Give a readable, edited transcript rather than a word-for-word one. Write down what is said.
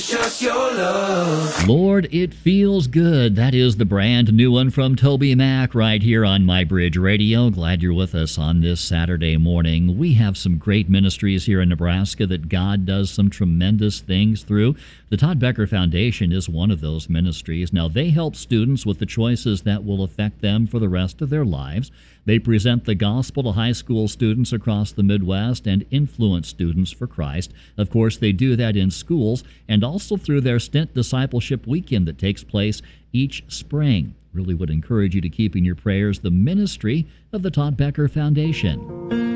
Just your love. Lord, it feels good. That is the brand new one from Toby Mac right here on My Bridge Radio. Glad you're with us on this Saturday morning. We have some great ministries here in Nebraska that God does some tremendous things through. The Todd Becker Foundation is one of those ministries. Now, they help students with the choices that will affect them for the rest of their lives. They present the gospel to high school students across the Midwest and influence students for Christ. Of course, they do that in schools and also through their Stint Discipleship Weekend that takes place each spring. Really would encourage you to keep in your prayers the ministry of the Todd Becker Foundation.